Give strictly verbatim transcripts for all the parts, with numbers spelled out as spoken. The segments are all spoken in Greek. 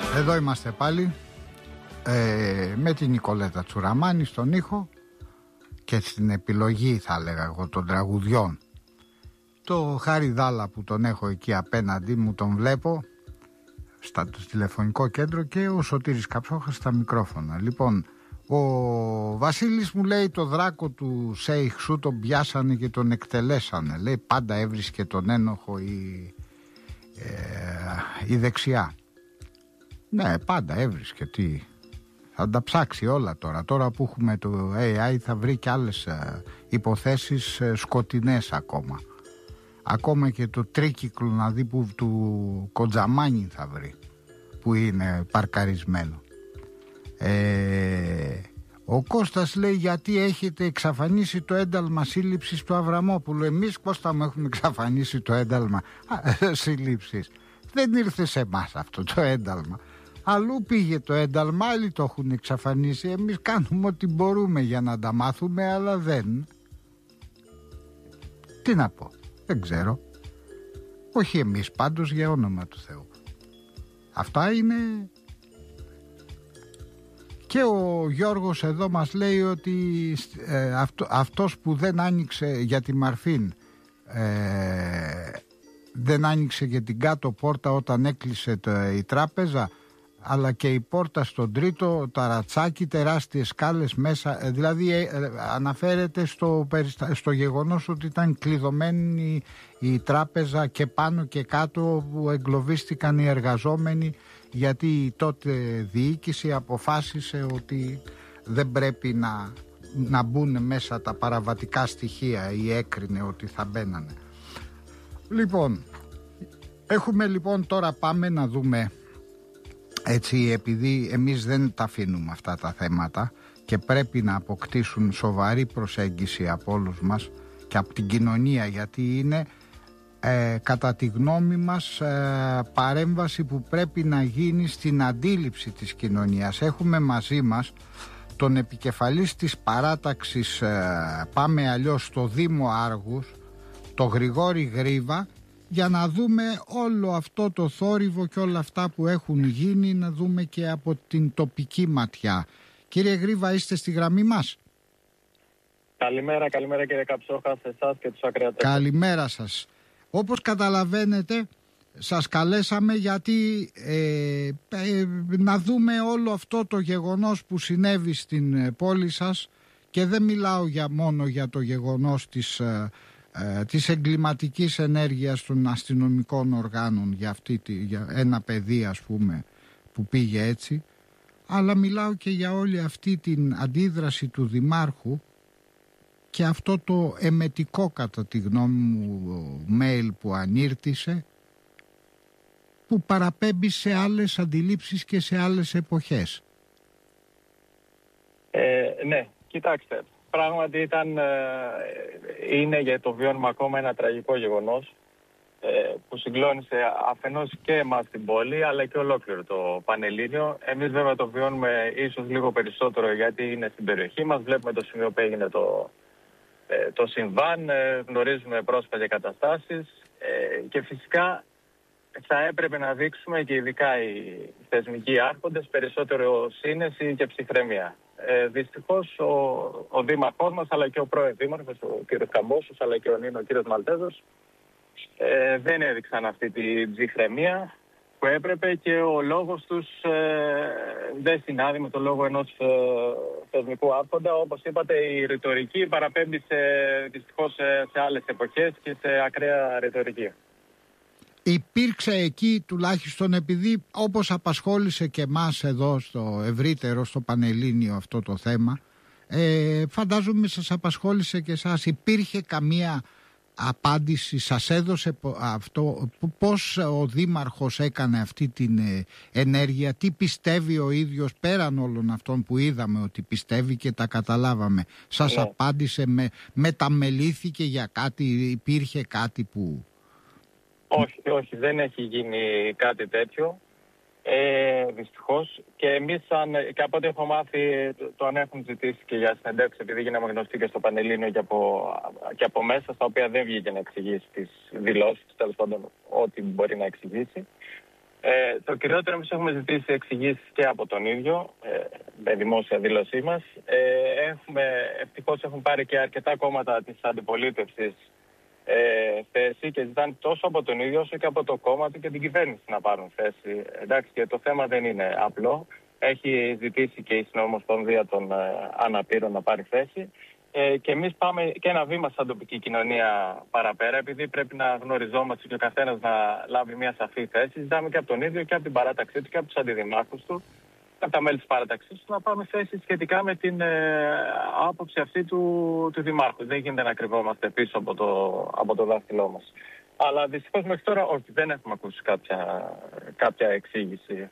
Εδώ είμαστε πάλι ε, με την Νικολέτα Τσουραμάνη στον ήχο και στην επιλογή, θα έλεγα εγώ, των τραγουδιών. Το Χάρη Δάλα που τον έχω εκεί απέναντι μου, τον βλέπω στο τηλεφωνικό κέντρο, και ο Σωτήρης Καψόχας στα μικρόφωνα. Λοιπόν, ο Βασίλης μου λέει το δράκο του Σέιχ σου τον πιάσανε και τον εκτελέσανε. Λέει πάντα έβρισκε τον ένοχο η, ε, η δεξιά. Ναι, πάντα έβρισκε. Τι, θα τα ψάξει όλα τώρα. Τώρα που έχουμε το έι άι θα βρει και άλλες ε, υποθέσεις ε, σκοτεινές ακόμα. Ακόμα και το τρίκυκλο να δει που του Κοντζαμάνι θα βρει, που είναι παρκαρισμένο. Ε, ο Κώστας λέει γιατί έχετε εξαφανίσει το ένταλμα σύλληψης του Αβραμόπουλου. Εμείς, Κώστα μου, έχουμε εξαφανίσει το ένταλμα σύλληψης. Δεν ήρθε σε εμάς αυτό το ένταλμα. Αλλού πήγε το ένταλμα, άλλοι το έχουν εξαφανίσει. Εμείς κάνουμε ό,τι μπορούμε για να τα μάθουμε, αλλά δεν. Τι να πω, δεν ξέρω. Όχι εμείς πάντως, για όνομα του Θεού. Αυτά είναι. Και ο Γιώργος εδώ μας λέει ότι ε, αυτό, αυτός που δεν άνοιξε για τη Μαρφίν ε, δεν άνοιξε και την κάτω πόρτα όταν έκλεισε το, η τράπεζα, αλλά και η πόρτα στον τρίτο, ταρατσάκι, τεράστιες σκάλες μέσα, ε, δηλαδή ε, ε, αναφέρεται στο, περιστα... στο γεγονός ότι ήταν κλειδωμένη η, η τράπεζα και πάνω και κάτω, που εγκλωβίστηκαν οι εργαζόμενοι, γιατί η τότε διοίκηση αποφάσισε ότι δεν πρέπει να, να μπουν μέσα τα παραβατικά στοιχεία, ή έκρινε ότι θα μπαίνανε. Λοιπόν, έχουμε λοιπόν τώρα, πάμε να δούμε, έτσι, επειδή εμείς δεν τα αφήνουμε αυτά τα θέματα και πρέπει να αποκτήσουν σοβαρή προσέγγιση από όλους μας και από την κοινωνία, γιατί είναι ε, κατά τη γνώμη μας ε, παρέμβαση που πρέπει να γίνει στην αντίληψη της κοινωνίας. Έχουμε μαζί μας τον επικεφαλής της παράταξης ε, Πάμε Αλλιώς στο Δήμο Άργους, το Γρηγόρη Γρίβα, για να δούμε όλο αυτό το θόρυβο και όλα αυτά που έχουν γίνει, να δούμε και από την τοπική ματιά. Κύριε Γρίβα, είστε στη γραμμή μας? Καλημέρα, καλημέρα κύριε Καψόχα, σε εσάς και τους ακροατές. Καλημέρα σας. Όπως καταλαβαίνετε, σας καλέσαμε γιατί ε, ε, να δούμε όλο αυτό το γεγονός που συνέβη στην πόλη σας, και δεν μιλάω για, μόνο για το γεγονός της... Ε, της εγκληματικής ενέργειας των αστυνομικών οργάνων για, αυτή, για ένα παιδί, ας πούμε, που πήγε έτσι, αλλά μιλάω και για όλη αυτή την αντίδραση του Δημάρχου και αυτό το εμετικό, κατά τη γνώμη μου, mail που ανήρτησε, που παραπέμπει σε άλλες αντιλήψεις και σε άλλες εποχές. Ε, ναι, κοιτάξτε. Πράγματι ήταν, είναι για το βιώνουμε ακόμα ένα τραγικό γεγονός που συγκλώνησε αφενός και εμάς στην πόλη, αλλά και ολόκληρο το Πανελλήνιο. Εμείς βέβαια το βιώνουμε ίσως λίγο περισσότερο γιατί είναι στην περιοχή μας, βλέπουμε το σημείο που έγινε το, το συμβάν, γνωρίζουμε πρόσφατες καταστάσεις και φυσικά θα έπρεπε να δείξουμε, και ειδικά οι θεσμικοί άρχοντες, περισσότερο σύνεση και ψυχραιμία. Ε, δυστυχώς ο, ο δήμαρχός μας, αλλά και ο πρώην δήμαρχος, ο κ. Καμπόσος, αλλά και ο νυν ο κ. Μαλτέζος, ε, δεν έδειξαν αυτή την ψυχραιμία που έπρεπε, και ο λόγος τους ε, δεν συνάδει με το λόγο ενός ε, θεσμικού άρχοντα. Όπως είπατε, η ρητορική παραπέμπει σε, δυστυχώς σε, σε άλλες εποχές και σε ακραία ρητορική. Υπήρξε εκεί, τουλάχιστον επειδή όπως απασχόλησε και εμάς εδώ στο ευρύτερο, στο Πανελλήνιο αυτό το θέμα, ε, φαντάζομαι σας απασχόλησε και εσάς, υπήρχε καμία απάντηση, σας έδωσε αυτό, πώς ο Δήμαρχος έκανε αυτή την ενέργεια, τι πιστεύει ο ίδιος πέραν όλων αυτών που είδαμε ότι πιστεύει και τα καταλάβαμε? Σας ναι. απάντησε, με, μεταμελήθηκε για κάτι, υπήρχε κάτι που... Όχι, όχι, δεν έχει γίνει κάτι τέτοιο, ε, δυστυχώς. Και εμείς, σαν, και από ό,τι έχω μάθει, το αν έχουν ζητήσει και για συνεντεύξεις, επειδή γίναμε γνωστοί και στο Πανελλήνιο και από, και από μέσα, στα οποία δεν βγήκε να εξηγήσει τις δηλώσεις, τέλος πάντων ό,τι μπορεί να εξηγήσει. Ε, το κυριότερο, εμείς έχουμε ζητήσει εξηγήσεις και από τον ίδιο, ε, με δημόσια δήλωσή μας. Ε, έχουμε, ευτυχώς έχουν πάρει και αρκετά κόμματα της αντιπολίτευσης ε, θέση και ζητάνε τόσο από τον ίδιο όσο και από το κόμμα του και την κυβέρνηση να πάρουν θέση. Εντάξει, και το θέμα δεν είναι απλό. Έχει ζητήσει και η Συνομοσπονδία των ε, Αναπήρων να πάρει θέση. Ε, και εμείς πάμε και ένα βήμα σαν τοπική κοινωνία παραπέρα, επειδή πρέπει να γνωριζόμαστε και ο καθένας να λάβει μια σαφή θέση. Ζητάμε και από τον ίδιο και από την παράταξή του και από τους αντιδημάρχους του και από τα μέλη της παράταξής του να πάμε θέση σχετικά με την ε, άποψη αυτή του, του δημάρχου. Δεν γίνεται να κρυβόμαστε πίσω από το, από το δάχτυλό μας. Αλλά δυστυχώς μέχρι τώρα όχι, δεν έχουμε ακούσει κάποια, κάποια εξήγηση.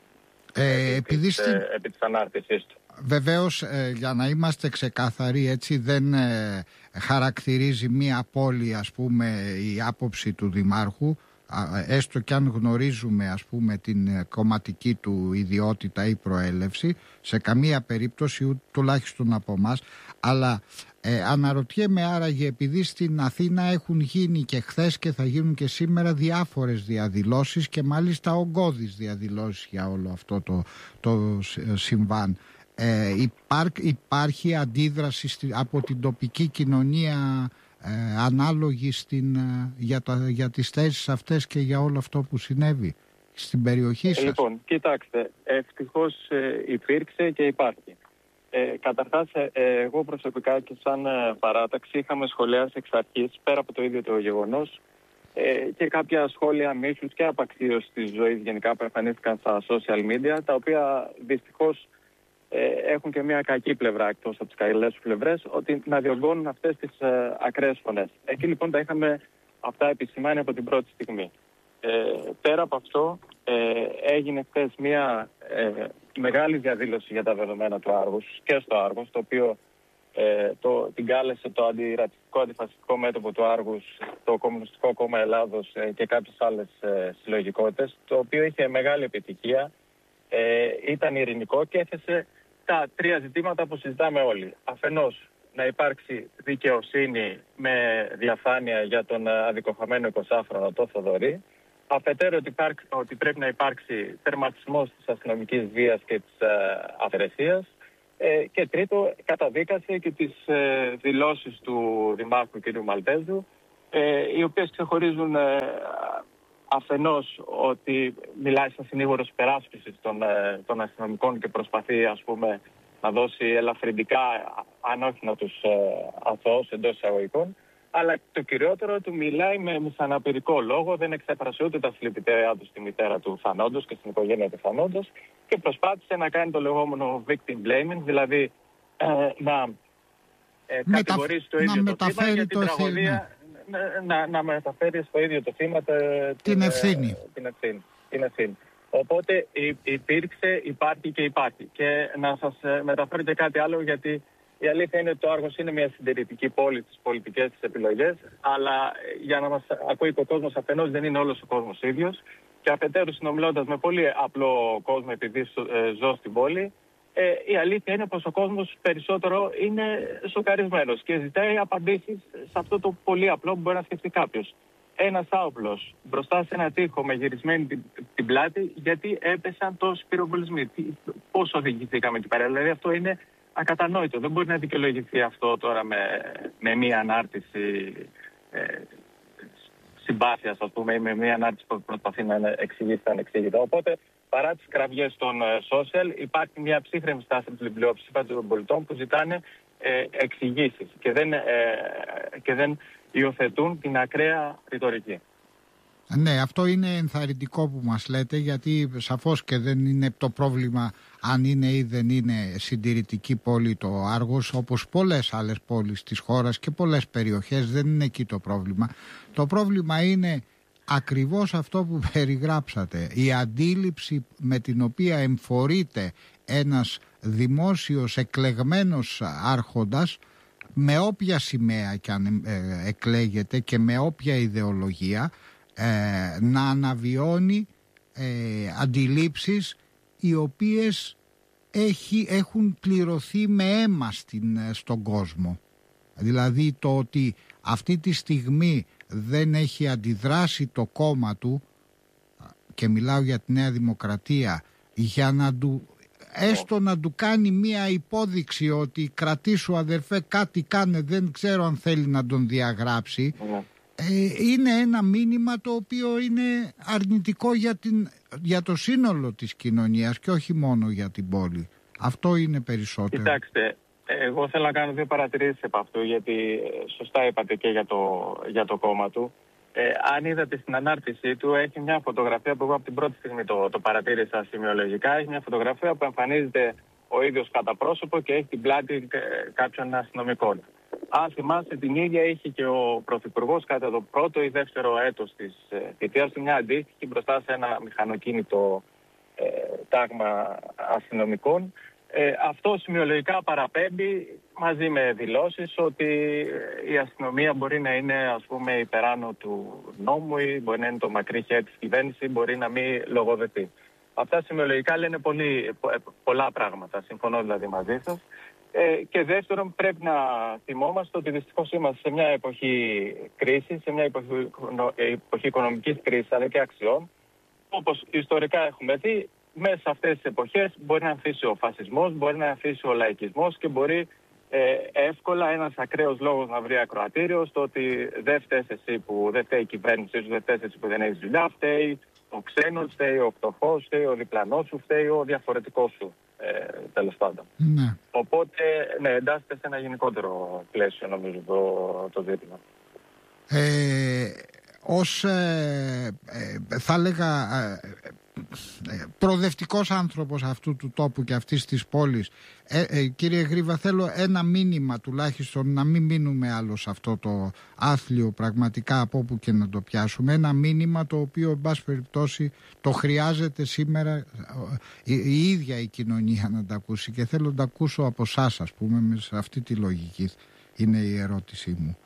Ε, επειδή στην... ε, επί της ανάρτησής του. Βεβαίως, ε, για να είμαστε ξεκάθαροι, έτσι, δεν ε, χαρακτηρίζει μία πόλη, ας πούμε, η άποψη του δημάρχου, έστω κι αν γνωρίζουμε, ας πούμε, την κομματική του ιδιότητα ή προέλευση, σε καμία περίπτωση, τουλάχιστον από εμάς. Αλλά ε, αναρωτιέμαι άραγε, επειδή στην Αθήνα έχουν γίνει και χθες και θα γίνουν και σήμερα διάφορες διαδηλώσεις και μάλιστα ογκώδεις διαδηλώσεις για όλο αυτό το, το συμβάν. Ε, υπάρχ, υπάρχει αντίδραση από την τοπική κοινωνία ε, ανάλογη στην, ε, για, τα, για τις θέσεις αυτές και για όλο αυτό που συνέβη στην περιοχή σας? Ε, λοιπόν, κοιτάξτε, ευτυχώς ε, υπήρξε και υπάρχει. Ε, καταρχάς, ε, εγώ προσωπικά και σαν ε, παράταξη είχαμε σχολιάσει εξ αρχής, πέρα από το ίδιο το γεγονός, ε, και κάποια σχόλια μίσους και απαξίωσης της ζωής γενικά που εμφανίστηκαν στα social media, τα οποία δυστυχώς έχουν και μια κακή πλευρά εκτός από τις καλές πλευρές, ότι να διωγγώνουν αυτές τις ε, ακραίες φωνές. Εκεί λοιπόν τα είχαμε αυτά επισημάνει από την πρώτη στιγμή. Ε, πέρα από αυτό ε, έγινε χθες μια ε, μεγάλη διαδήλωση για τα δεδομένα του Άργους και στο Άργος, το οποίο ε, το, την κάλεσε το αντιρατσιστικό αντιφασιστικό μέτωπο του Άργους, το Κομμουνιστικό Κόμμα Ελλάδος ε, και κάποιες άλλες ε, συλλογικότητες, το οποίο είχε μεγάλη επιτυχία. Ε, ήταν ειρηνικό και έθεσε τα τρία ζητήματα που συζητάμε όλοι. Αφενός, να υπάρξει δικαιοσύνη με διαφάνεια για τον αδικοχαμένο εικοσάχρονο το Θοδωρή. Αφετέρου, ότι, υπάρξει, ότι πρέπει να υπάρξει τερματισμός της αστυνομικής βίας και της ε, αυθαιρεσίας. Ε, και τρίτο, καταδίκασε και τις ε, δηλώσεις του Δημάρχου κ. Μαλτέζου, ε, οι οποίες ξεχωρίζουν ε, αφενός ότι μιλάει σαν συνήγορος υπεράσπισης των, των αστυνομικών και προσπαθεί, ας πούμε, να δώσει ελαφρυντικά, αν όχι να τους ε, αθώους εντός εισαγωγικών, αλλά το κυριότερο του μιλάει με μισαναπηρικό λόγο, δεν εξέφρασε ούτε τα συλληπιτήριά του στη μητέρα του θανόντος και στην οικογένεια του θανόντος και προσπάθησε να κάνει το λεγόμενο victim blaming, δηλαδή ε, να ε, κατηγορήσει το ίδιο το θύμα για την τραγωδία. Να, να μεταφέρει στο ίδιο το θύμα την, την ευθύνη. Την ευθύνη. Την ευθύνη. Οπότε υπήρξε, υπάρχει και υπάρχει. Και να σας μεταφέρω και κάτι άλλο, γιατί η αλήθεια είναι ότι το Άργος είναι μια συντηρητική πόλη στις πολιτικές της επιλογές, αλλά για να μας ακούει ο κόσμος, αφενός δεν είναι όλος ο κόσμος ίδιος, και αφετέρου συνομιλώντας με πολύ απλό κόσμο, επειδή ζω στην πόλη, Ε, η αλήθεια είναι πως ο κόσμος περισσότερο είναι σοκαρισμένος και ζητάει απαντήσεις σε αυτό το πολύ απλό που μπορεί να σκεφτεί κάποιος. Ένας άοπλος μπροστά σε ένα τοίχο με γυρισμένη την, την πλάτη, γιατί έπεσαν τόσοι πυροβολισμοί. Πώς οδηγηθήκαμε εκεί πέρα? Δηλαδή αυτό είναι ακατανόητο. Δεν μπορεί να δικαιολογηθεί αυτό τώρα με, με μία ανάρτηση ε, συμπάθειας, ας πούμε, ή με μία ανάρτηση που προσπαθεί να εξηγήσει τα ανεξήγητα. Οπότε, παρά τις κραυγές των social, υπάρχει μια ψύχρεμη στάση της πλειοψηφίας των πολιτών που ζητάνε ε, εξηγήσεις και δεν, ε, και δεν υιοθετούν την ακραία ρητορική. Ναι, αυτό είναι ενθαρρυντικό που μας λέτε, γιατί σαφώς και δεν είναι το πρόβλημα αν είναι ή δεν είναι συντηρητική πόλη το Άργος, όπως πολλές άλλες πόλεις της χώρας και πολλές περιοχές. Δεν είναι εκεί το πρόβλημα. Το πρόβλημα είναι ακριβώς αυτό που περιγράψατε, η αντίληψη με την οποία εμφορείται ένας δημόσιος εκλεγμένος άρχοντας, με όποια σημαία και αν ε, εκλέγεται και με όποια ιδεολογία, ε, να αναβιώνει ε, αντιλήψεις οι οποίες έχει, έχουν πληρωθεί με αίμα στην, στον κόσμο. Δηλαδή το ότι αυτή τη στιγμή δεν έχει αντιδράσει το κόμμα του, και μιλάω για τη Νέα Δημοκρατία, για να του, έστω να του κάνει μία υπόδειξη ότι κρατήσου αδερφέ κάτι κάνε, δεν ξέρω αν θέλει να τον διαγράψει, mm. ε, είναι ένα μήνυμα το οποίο είναι αρνητικό για, την, για το σύνολο της κοινωνίας και όχι μόνο για την πόλη. Αυτό είναι περισσότερο. Κοιτάξτε, εγώ θέλω να κάνω δύο παρατηρήσεις από αυτού, γιατί σωστά είπατε και για το, για το κόμμα του. Ε, αν είδατε στην ανάρτησή του, έχει μια φωτογραφία που εγώ από την πρώτη στιγμή το, το παρατήρησα σημειολογικά. Έχει μια φωτογραφία που εμφανίζεται ο ίδιος κατά πρόσωπο και έχει την πλάτη κάποιων αστυνομικών. Αν θυμάστε, την ίδια είχε και ο Πρωθυπουργός κατά το πρώτο ή δεύτερο έτος της ε, θητείας του, μια αντίστοιχη μπροστά σε ένα μηχανοκίνητο ε, τάγμα αστυνομικών. Ε, αυτό σημειολογικά παραπέμπει μαζί με δηλώσεις ότι η αστυνομία μπορεί να είναι, ας πούμε, υπεράνω του νόμου ή μπορεί να είναι το μακρύ χέρι της κυβέρνησης, μπορεί να μην λογοδετεί. Αυτά σημειολογικά λένε πολύ, πολλά πράγματα, συμφωνώ δηλαδή μαζί σας. Ε, και δεύτερον, πρέπει να θυμόμαστε ότι δυστυχώς είμαστε σε μια εποχή κρίσης, σε μια εποχή, εποχή οικονομικής κρίσης αλλά και αξιών. Όπως ιστορικά έχουμε δει, μέσα σε αυτές τις εποχές μπορεί να ανθίσει ο φασισμός, μπορεί να ανθίσει ο λαϊκισμός και μπορεί ε, εύκολα ένας ακραίος λόγος να βρει ακροατήριο στο ότι δεν φταίς εσύ που δεν φταίει η κυβέρνησή σου, δεν φταίς εσύ που δεν έχεις δουλειά, φταίει ο ξένος, φταίει ο φτωχός, φταίει ο διπλανός σου, φταίει ο διαφορετικός σου, ε, τέλος πάντων. Ναι. Οπότε, ναι, εντάσσεται σε ένα γενικότερο πλαίσιο νομίζω το, το ζήτημα. Ε, ως, ε, ε, θα έλεγα... Ε, προοδευτικός άνθρωπος αυτού του τόπου και αυτής της πόλης, ε, ε, κύριε Γρίβα, θέλω ένα μήνυμα τουλάχιστον, να μην μείνουμε άλλο σε αυτό το άθλιο πραγματικά από όπου και να το πιάσουμε, ένα μήνυμα το οποίο εν πάση περιπτώσει το χρειάζεται σήμερα η, η ίδια η κοινωνία να τα ακούσει και θέλω να τα ακούσω από εσάς, ας πούμε, με σε αυτή τη λογική είναι η ερώτησή μου.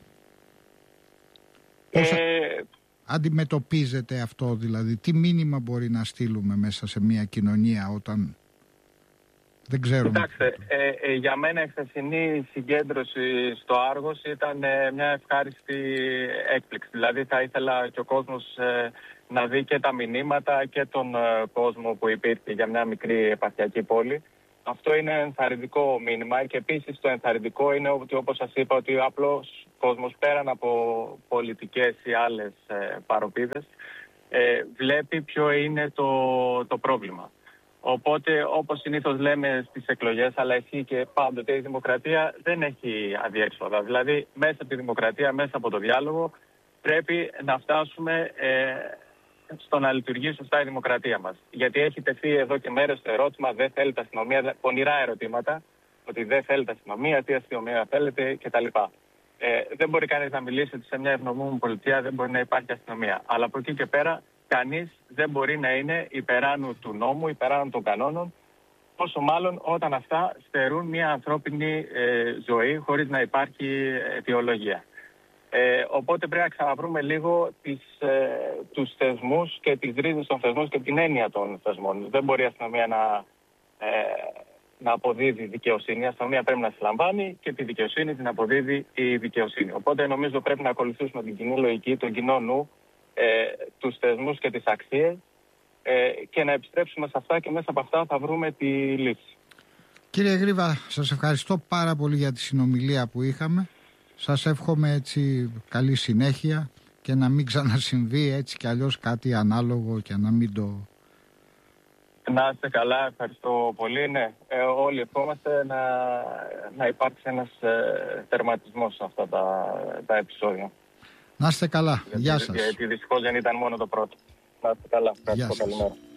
Ε... Πώς αντιμετωπίζετε αυτό, δηλαδή τι μήνυμα μπορεί να στείλουμε μέσα σε μια κοινωνία όταν δεν ξέρουμε? Κοιτάξτε, ε, ε, για μένα η χθεσινή συγκέντρωση στο Άργος ήταν ε, μια ευχάριστη έκπληξη. Δηλαδή θα ήθελα και ο κόσμος ε, να δει και τα μηνύματα και τον ε, κόσμο που υπήρχε για μια μικρή επαρχιακή πόλη. Αυτό είναι ενθαρρυντικό μήνυμα και επίσης το ενθαρρυντικό είναι ότι, όπως σας είπα, ότι ο απλός κόσμος πέραν από πολιτικές ή άλλες ε, παροπίδες ε, βλέπει ποιο είναι το, το πρόβλημα. Οπότε, όπως συνήθως λέμε στις εκλογές, αλλά ισχύει και πάντοτε, η δημοκρατία δεν έχει αδιέξοδα. Δηλαδή, μέσα από τη δημοκρατία, μέσα από το διάλογο, πρέπει να φτάσουμε ε, στο να λειτουργεί σωστά η δημοκρατία μας. Γιατί έχει τεθεί εδώ και μέρες το ερώτημα, δεν θέλετε αστυνομία, πονηρά ερωτήματα, ότι δεν θέλετε αστυνομία, τι αστυνομία θέλετε κτλ. Ε, δεν μπορεί κανείς να μιλήσει ότι σε μια ευνομούμενη πολιτεία δεν μπορεί να υπάρχει αστυνομία. Αλλά από εκεί και πέρα, κανείς δεν μπορεί να είναι υπεράνω του νόμου, υπεράνω των κανόνων, πόσο μάλλον όταν αυτά στερούν μια ανθρώπινη ε, ζωή χωρίς να υπάρχει αιτιολογία. Ε, οπότε πρέπει να ξαναβρούμε λίγο τις, ε, τους θεσμούς και τις ρίζες των θεσμών και την έννοια των θεσμών. Δεν μπορεί η αστυνομία να, ε, να αποδίδει δικαιοσύνη. Η αστυνομία πρέπει να συλλαμβάνει και τη δικαιοσύνη την αποδίδει η δικαιοσύνη. Οπότε νομίζω πρέπει να ακολουθήσουμε την κοινή λογική, τον κοινό νου, ε, τους θεσμούς και τις αξίες ε, και να επιστρέψουμε σε αυτά και μέσα από αυτά θα βρούμε τη λύση. Κύριε Γρίβα, σας ευχαριστώ πάρα πολύ για τη συνομιλία που είχαμε. Σας εύχομαι έτσι καλή συνέχεια και να μην ξανασυμβεί έτσι κι αλλιώς κάτι ανάλογο και να μην το... Να είστε καλά, ευχαριστώ πολύ. Ναι, ε, όλοι ευχόμαστε να, να υπάρξει ένας ε, τερματισμός σε αυτά τα, τα επεισόδια. Να είστε καλά. Γιατί, Γεια σας. Γιατί δυστυχώς δεν ήταν μόνο το πρώτο. Να είστε καλά. Ευχαριστώ. Καλημέρα.